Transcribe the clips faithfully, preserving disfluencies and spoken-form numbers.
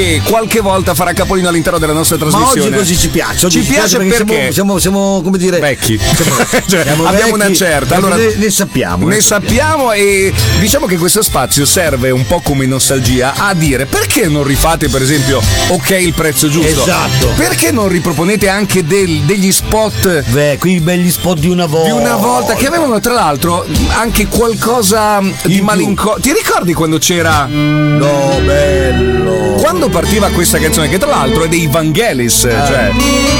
che qualche volta farà capolino all'interno della nostra trasmissione. Ma oggi così ci piace. Oggi ci, ci piace, piace perché siamo, siamo, siamo come dire vecchi. Siamo, cioè, siamo abbiamo vecchi, una certa. Allora, ne, ne sappiamo. Ne sappiamo e diciamo che questo spazio serve un po' come nostalgia a dire perché non rifate per esempio Ok il prezzo giusto. Esatto. Perché non riproponete anche del, degli spot. Beh, quei belli spot di una volta. Di una volta che avevano tra l'altro anche qualcosa di malinconico. Ti ricordi quando c'era No, bello. Quando partiva questa canzone, che tra l'altro è dei Vangelis, eh. cioè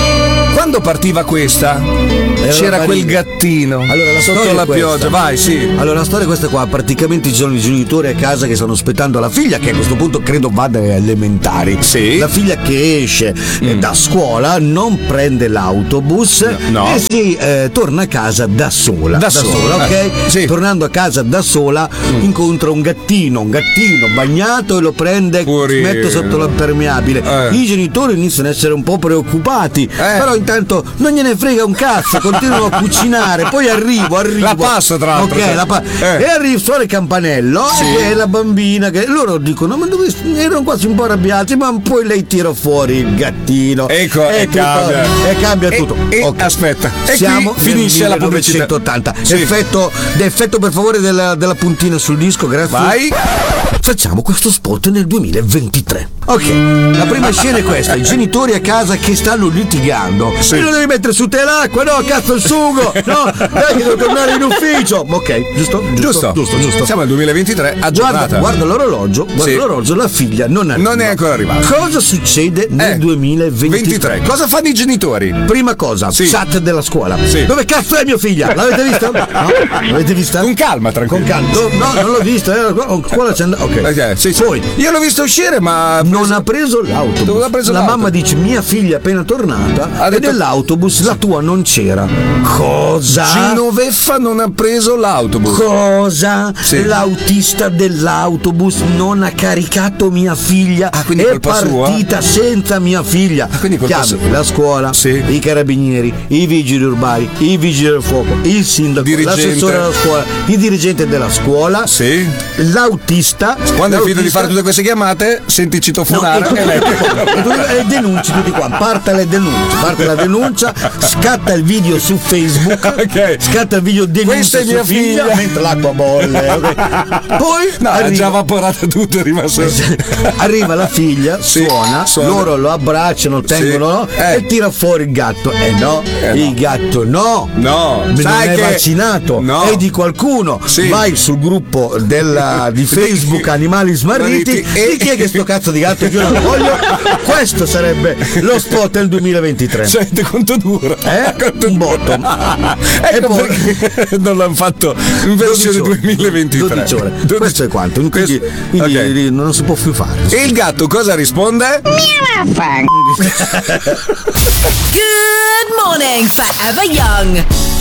quando partiva questa era c'era quel gattino allora, la sotto la pioggia, vai, sì. Allora la storia è questa qua, praticamente ci sono i genitori a casa che stanno aspettando la figlia che a questo punto credo vada alle elementari. Sì. La figlia che esce mm. da scuola non prende l'autobus no. e si eh, torna a casa da sola. Da, da sola, sola, ok? Eh, sì. Tornando a casa da sola mm. incontra un gattino, un gattino bagnato e lo prende, Purino. mette sotto l'impermeabile. Eh. I genitori iniziano ad essere un po' preoccupati, eh. però intanto non gliene frega un cazzo, continuano a cucinare, poi arrivo, arrivo. La passa tra l'altro. Ok, la pa- eh. E arrivo, suona il campanello sì. e la bambina che loro dicono ma dove erano quasi un po' arrabbiati, ma poi lei tira fuori il gattino. Ecco, e, e cambia. E cambia tutto. E, okay. Aspetta, siamo e qui finisce la pubblicità. millenovecentottanta. Sì. Effetto, effetto per favore della, della puntina sul disco, grazie. Vai. Facciamo questo spot nel duemilaventitré. Ok, la prima scena è questa: i genitori a casa che stanno litigando. Sì. E lo devi mettere su te l'acqua, no, cazzo il sugo, no, dai che devo tornare in ufficio. Ok, giusto? Giusto, giusto, giusto. giusto. Siamo nel duemilaventitré, aggiornata. Guarda, guarda l'orologio, guarda sì. l'orologio, la figlia non arriva. Non è ancora arrivata. Cosa succede nel eh, duemilaventitré? ventitré. Cosa fanno i genitori? Prima cosa, sì. chat della scuola. Sì. Dove cazzo è mia figlia? L'avete vista? No? L'avete vista? Con calma, tranquillo. Con calma. No, non l'ho vista, eh. A scuola c'è andata. Ok. Okay, sì, sì. Poi io l'ho vista uscire, ma non preso... ha preso l'autobus. Non ha preso la l'autobus. mamma dice mia figlia è appena tornata ha e detto... nell'autobus la tua non c'era. Cosa? Genoveffa non ha preso l'autobus. Cosa? Sì. L'autista dell'autobus non ha caricato mia figlia. Ah, quindi è partita sua? senza mia figlia. Ah, quindi colpa Chiami sua. la scuola, sì. i carabinieri, i vigili urbani, i vigili del fuoco, il sindaco, dirigente. l'assessore della scuola, il dirigente della scuola, sì. l'autista. Quando hai finito di l'autista... fare tutte queste chiamate, senti citofonare no, e, e, e denunci tutti qua. Parte le denunce, parte la denuncia, scatta il video su Facebook, okay. scatta il video denuncia questa è mia figlia, figlia mentre l'acqua bolle. Okay. Poi no, arriva, è già evaporata tutto, è rimasto. Arriva la figlia, sì, suona, suona, loro lo abbracciano, tengono sì. eh. e tira fuori il gatto. E eh no, eh il no. gatto no, no, non sai è che... vaccinato, no. è di qualcuno. Sì. Vai sul gruppo della, di Facebook Animali Smarriti e chi è che sto cazzo di gatto io non lo voglio. Questo sarebbe lo spot del duemilaventitré. Senti quanto dura, eh? Quanto un botto. Ecco e poi non l'hanno fatto in versione duemilaventitré. dodici ore. dodici Questo è quanto. Quindi, quindi okay. non si può più fare. E il gatto cosa risponde? Good morning, Forever Young.